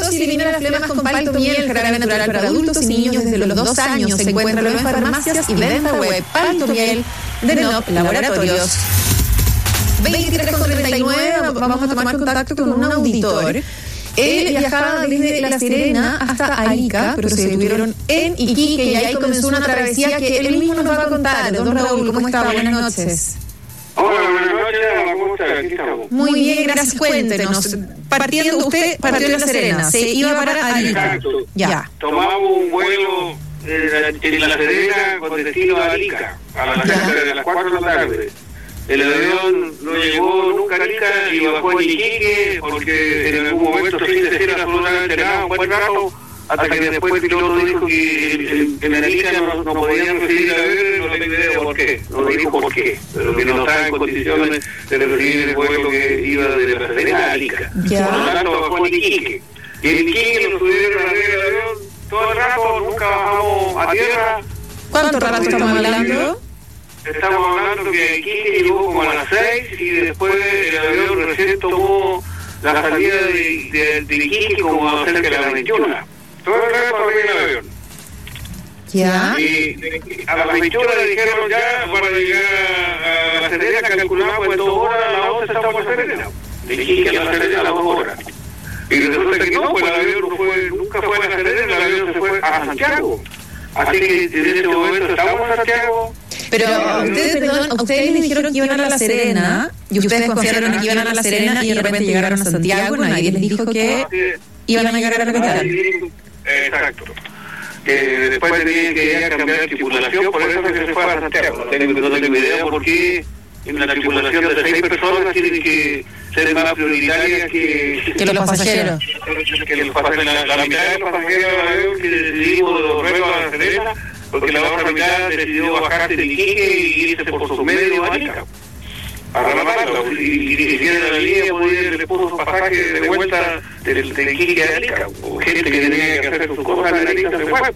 tos y elimina las flemas con palto miel, jarabe natural para adultos y niños desde los 2 años. Se encuentra en farmacias y venta web. Palto miel de NOP Laboratorios. 23:39, vamos a tomar contacto con un auditor. Él viajaba desde La Serena hasta Arica, pero se detuvieron en Iquique y ahí comenzó una travesía que él mismo nos va a contar. Don Raúl, ¿cómo está? Buenas noches. Hola, buenas noches, ¿cómo está? Aquí estamos. Muy bien, gracias. Cuéntenos. Usted partió de La Serena, se iba para Arica. Exacto. Ya. Tomamos un vuelo en La Serena con destino a Arica, a las 4 de la tarde. El avión no llegó nunca a Arica y bajó en Iquique porque en algún momento sin decir absolutamente nada, un buen rato, hasta que después el piloto dijo que en Arica no podían recibir el avión, no tengo idea por qué, no dijo por qué, pero que no estaba en condiciones de recibir el vuelo que iba de La Serena a Arica. Ya. Por lo tanto bajó en Iquique. Y en Iquique nos subieron a ver el avión todo el rato, nunca bajamos a tierra. ¿Cuánto rato estamos hablando? Estamos hablando que Iquique llegó como a las 6 y después el avión recién tomó la salida de Iquique como cerca de las 21. Todo el rato había el avión. Ya. Y a las 21 le dijeron ya para llegar a La Serena, calculamos en 2 horas, a las 11 estamos en La Serena. De Iquique a La Serena a las 2 horas. Y resulta que no, pues el avión nunca fue a La Serena, el avión se fue a Santiago. Así que en este momento estamos en Santiago. Pero ustedes les dijeron que iban a La Serena y ustedes confiaron en que iban a La Serena y de repente llegaron a Santiago, nadie les dijo que iban a llegar a la capital. Exacto. Después tenían que ir a cambiar de tripulación, por eso se fue a Santiago. No tengo idea por qué en una tripulación de 6 personas tienen que ser más prioritarias que los pasajeros. Que la mitad de los pasajeros del avión que decidimos volver a La Serena, porque la otra mitad decidió bajarse de Iquique y irse por su medio a Arica a rematarlo, y ni siquiera la línea le puso un pasaje de vuelta de Iquique a Arica, o gente que tenía que hacer sus cosas en Arica se fue.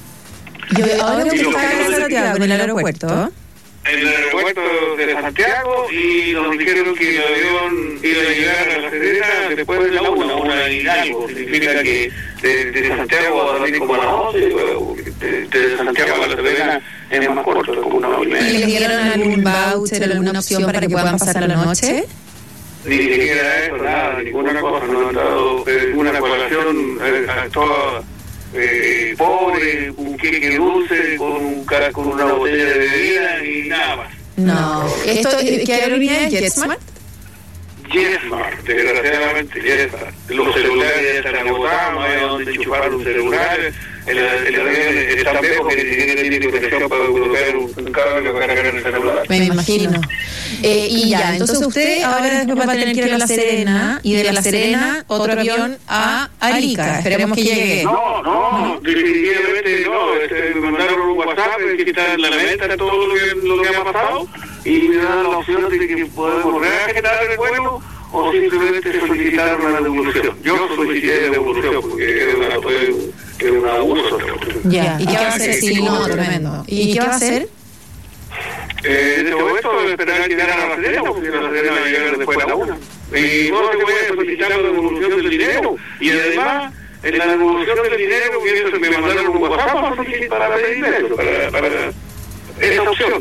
Y ahora usted está en Santiago, en el aeropuerto. En el aeropuerto de Santiago, y nos dijeron que el avión iba a llegar a La Serena después de la 1 y algo. Significa que de Santiago a salir como a las 11, de Santiago a La Serena es más corto, es como una hora y media. ¿Y les dieron algún voucher, alguna opción para que puedan pasar la noche? Ni siquiera eso, nada, ninguna cosa, no han dado ninguna colación a toda... pobre, un queque dulce con una botella de bebida y nada más. No. ¿Qué aerolínea es? JetSmart? JetSmart, desgraciadamente JetSmart. Los celulares ya están agotados, no hay donde enchufar un celular. El avión es tan viejo que ni siquiera tiene conexión para colocar un cable para cargar el celular. Me imagino. Y ya, entonces usted ahora después va a tener que ir a La Serena, y de La Serena otro avión a Arica. Esperemos que llegue. No, definitivamente no. Me mandaron un WhatsApp que está en la meta todo lo que ha pasado, y me dan la opción de que podemos reagendar el vuelo o simplemente solicitar una devolución. Yo solicité devolución porque es un abuso. Ya, ¿y qué va a hacer? Sí, no, tremendo. ¿Y qué va a hacer? En este momento esperar que llegar a La Serena, porque La Serena va a llegar después de la 1. Y no se puede solicitar la devolución del dinero. Y además, en la devolución del dinero, que eso me mandaron un WhatsApp para pedir eso, para esa opción.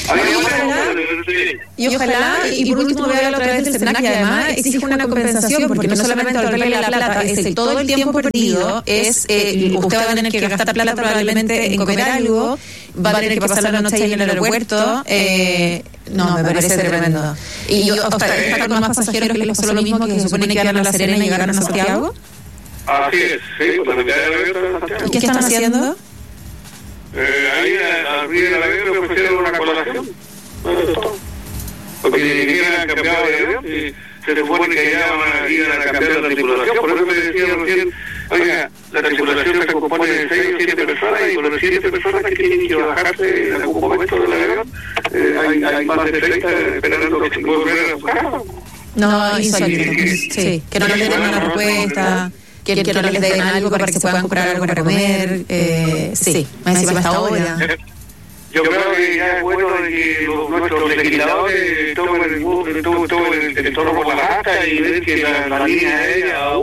Ojalá, y por último vea la otra vez el SENAC, y además exige una compensación, porque no solamente devolverle la plata, es todo el tiempo perdido, usted va a tener que gastar plata probablemente en comer algo, va a tener que pasar la noche ahí en el aeropuerto. No, me parece tremendo. Y está con más pasajeros que les pasó lo mismo, que se supone que iban a La Serena y llegaron a Santiago. Así es, sí, pues la mitad de la avión está en Santiago. ¿Y qué están haciendo? Ahí arriba del avión le ofrecieron una colación. Porque ni siquiera han cambiado de avión y se supone que ya iban a cambiar la tripulación. Por eso me decía recién, oiga, la tripulación se compone de 6 o 7 personas, y con las 7 personas que tienen que bajarse en algún momento del avión, hay más de 30 esperando que se vuelvan a su casa. No, insólito. Sí, que no les den una respuesta, que no les den algo para que se puedan comprar algo para comer. Sí, más encima hasta ahora. Yo creo que ya es bueno de que nuestros legisladores tomen el tono por la lata y ver que la línea aérea abusan con la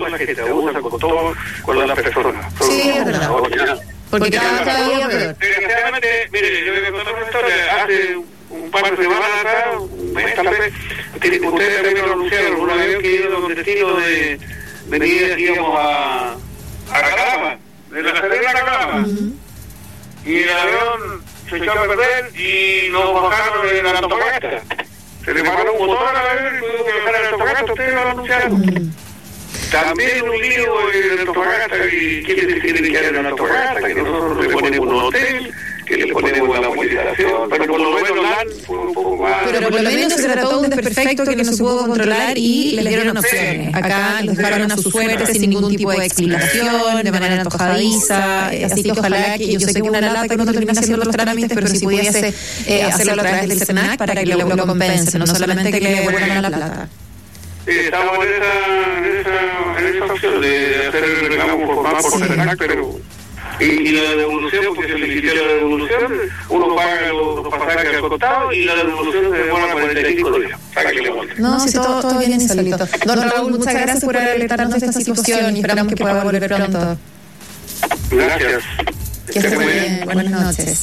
con la gente, abusan con las personas. Sí, es verdad. Porque cada día peor. Desgraciadamente, mire, yo voy a contar una historia. Hace un par de semanas atrás, un mes tal vez, ustedes también lo anunciaron, un avión que iba con destino de venir, íbamos a Calama, de La Serena a Calama. Y el avión se echó a perder y nos bajaron en la Antofagasta. Se le paró un motor al avión y tuvimos que bajar en Antofagasta, ustedes lo anunciaron. También un lío en Antofagasta, y quieren que tienen que quedar en Antofagasta, que nosotros le ponemos un hotel, que le ponemos la movilización, pero por lo menos LAN fue un poco más... Pero por lo menos se trató de un desperfecto que no se pudo controlar y les dieron opciones. Acá los dejaron a su suerte sin ningún tipo de explicación, de manera antojadiza, así que ojalá que, yo sé que una lata que no termina haciendo los trámites, pero si pudiese hacerlo a través del SENAC para que lo compensen, no solamente que le devuelvan la plata. Estamos en esa opción de hacer el reclamo formal por SENAC, pero... Y la devolución, porque se le quitó la devolución, uno paga los pasajes al costado y la devolución se demora 45 días. Para que le vuelva. No, si todo bien insólito. Don Raúl, muchas gracias por alertarnos de esta situación y esperamos que pueda volver pronto. Gracias. Que esté muy bien. Buenas noches.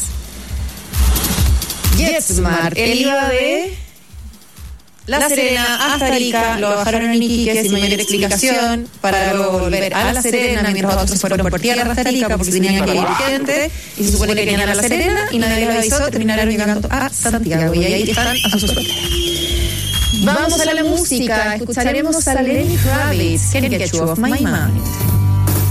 JetSmart, el IVA de La Serena hasta Arica lo bajaron en Iquique sin mayor explicación para luego volver a La Serena, mientras otros fueron por tierra hasta Arica porque tenían que ir gente y se supone que venían a La Serena y nadie les avisó, terminaron llegando a Santiago y ahí están a su suerte. Vamos a la música, escucharemos a Lenny Kravitz, Can't Get You Off My Mind.